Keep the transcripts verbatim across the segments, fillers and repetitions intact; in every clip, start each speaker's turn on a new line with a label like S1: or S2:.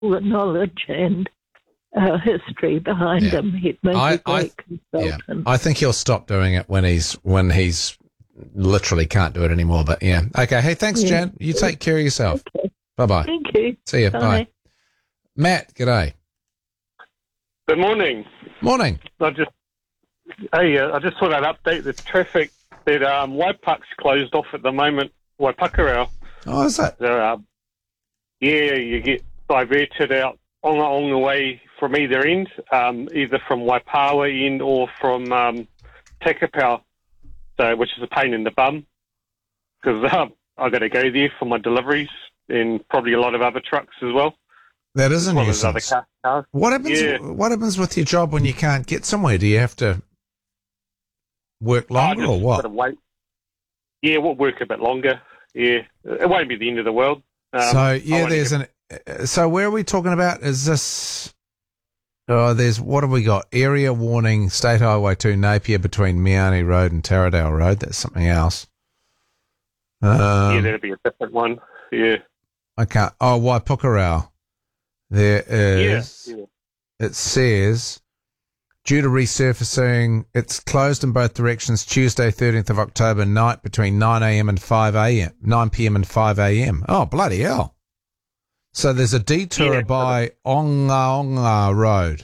S1: all the knowledge and uh, history behind
S2: Yeah.
S1: him. He'd make
S2: I-
S1: a great
S2: I-
S1: consultant.
S2: I think he'll stop doing it when he's when he's literally can't do it anymore. But yeah, okay. Hey, thanks,
S1: Yeah.
S2: Jan. You take care of yourself.
S1: Okay.
S2: Bye bye.
S1: Thank you.
S2: See you. Bye.
S1: Bye.
S2: Matt, g'day.
S3: Good morning.
S2: Morning.
S3: I just, hey, uh, I just thought I'd update the traffic that um, Waipak's closed off at the moment. Waipakarau.
S2: Oh, is that?
S3: So, uh, yeah, you get diverted out on, on the way from either end, um, either from Waipawa end or from um, Takapau, so which is a pain in the bum because um, I got to go there for my deliveries and probably a lot of other trucks as well.
S2: That is a
S3: As well as other
S2: nuisance.
S3: car- cars.
S2: What happens?
S3: Yeah.
S2: What happens with your job when you can't get somewhere? Do you have to work longer
S3: I
S2: or
S3: just
S2: what?
S3: gotta wait. Yeah, we'll work a bit longer. Yeah, it won't be the end of the world. Um,
S2: so
S3: I
S2: yeah,
S3: wanna
S2: there's
S3: get-
S2: an. uh, So where are we talking about? Is this? Oh, there's what have we got? Area warning: State Highway Two, Napier between Miani Road and Taradale Road. That's something else. Um,
S3: yeah, that'll be a different one. Yeah,
S2: I can't. Oh, Waipukurau. There
S3: yeah,
S2: is.
S3: yeah.
S2: It says, due to resurfacing, it's closed in both directions Tuesday, thirteenth of October night between nine a.m. and five a.m., nine p.m. and five a.m. Oh, bloody hell. So there's a detour
S3: Yeah.
S2: by Onga Onga Road.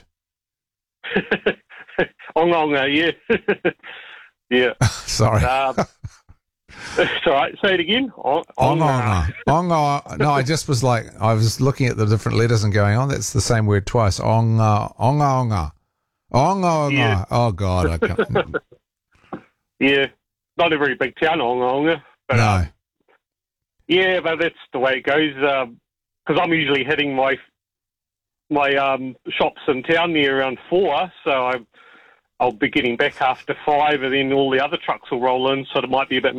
S3: Onga, yeah, yeah.
S2: Sorry.
S3: Um, it's all right. Say it again. On,
S2: Onga Onga. Onga. No, I just was like, I was looking at the different letters and going, oh, that's the same word twice. Onga Onga Onga. Onga Onga.
S3: Yeah.
S2: Oh, God. I can't.
S3: Yeah, not a very big town, Onga Onga. But,
S2: No.
S3: um, yeah, but that's the way it goes. Because I'm usually hitting my my um, shops in town there around four, so I, I'll be getting back after five, and then all the other trucks will roll in, so it might be a bit